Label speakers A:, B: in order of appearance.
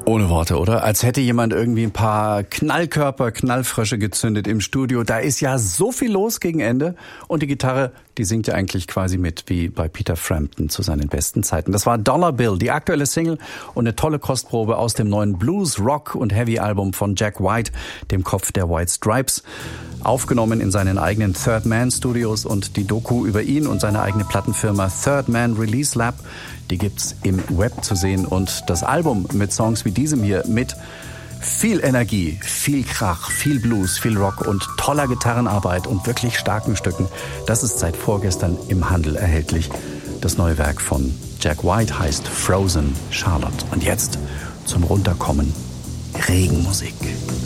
A: Ohne Worte, oder? Als hätte jemand irgendwie ein paar Knallkörper, Knallfrösche gezündet im Studio. Da ist ja so viel los gegen Ende. Und die Gitarre, die singt ja eigentlich quasi mit, wie bei Peter Frampton zu seinen besten Zeiten. Das war Dollar Bill, die aktuelle Single und eine tolle Kostprobe aus dem neuen Blues, Rock und Heavy Album von Jack White, dem Kopf der White Stripes. Aufgenommen in seinen eigenen Third Man Studios, und die Doku über ihn und seine eigene Plattenfirma Third Man Release Lab, die gibt's im Web zu sehen. Und das Album mit Songs wie diesem hier mit viel Energie, viel Krach, viel Blues, viel Rock und toller Gitarrenarbeit und wirklich starken Stücken, das ist seit vorgestern im Handel erhältlich. Das neue Werk von Jack White heißt Frozen Charlotte. Und jetzt zum Runterkommen Regenmusik.